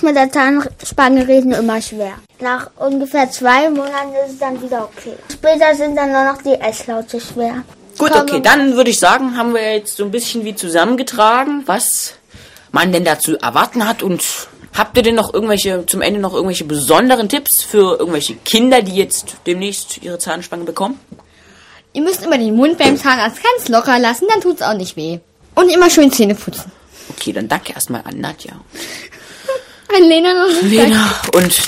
mit der Zahnspange reden immer schwer. Nach ungefähr 2 Monaten ist es dann wieder okay. Später sind dann nur noch die S-Laute schwer. Gut, okay, dann würde ich sagen, haben wir jetzt so ein bisschen wie zusammengetragen, was man denn dazu erwarten hat. Und habt ihr denn noch zum Ende noch irgendwelche besonderen Tipps für irgendwelche Kinder, die jetzt demnächst ihre Zahnspange bekommen? Ihr müsst immer den Mund beim Zahnarzt ganz locker lassen, dann tut's auch nicht weh. Und immer schön Zähne putzen. Okay, dann danke erstmal an Nadja. An Lena noch nicht. Lena, und